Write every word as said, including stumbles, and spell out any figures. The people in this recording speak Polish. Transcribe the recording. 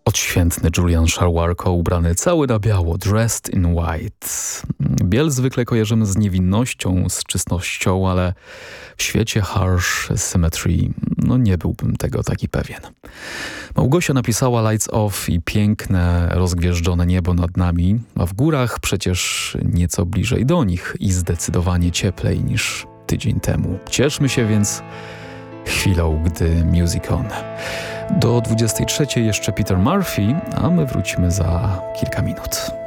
Odświętny Julian Sharwarko, ubrany cały na biało, dressed in white. Biel zwykle kojarzymy z niewinnością, z czystością, ale w świecie Harsh Symmetry no nie byłbym tego taki pewien. Małgosia napisała Lights Off i piękne, rozgwieżdżone niebo nad nami, a w górach przecież nieco bliżej do nich i zdecydowanie cieplej niż tydzień temu. Cieszmy się więc chwilą, gdy Music On. Do dwudziestej trzeciej jeszcze Peter Murphy, a my wrócimy za kilka minut.